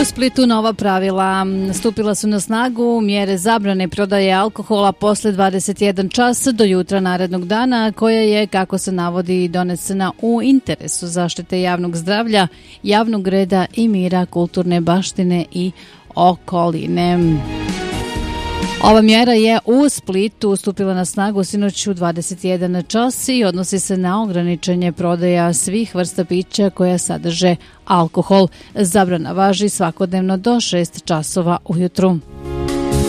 Splitu nova pravila. Stupila su na snagu mjere zabrane prodaje alkohola posle 21 čas do jutra narednog dana, koja je, kako se navodi, donesena u interesu zaštite javnog zdravlja, javnog reda i mira, kulturne baštine i okoline. Ova mjera je u Splitu stupila na snagu sinoć u 21 čas i odnosi se na ograničenje prodaja svih vrsta pića koja sadrže alkohol. Zabrana važi svakodnevno do 6 časova ujutru.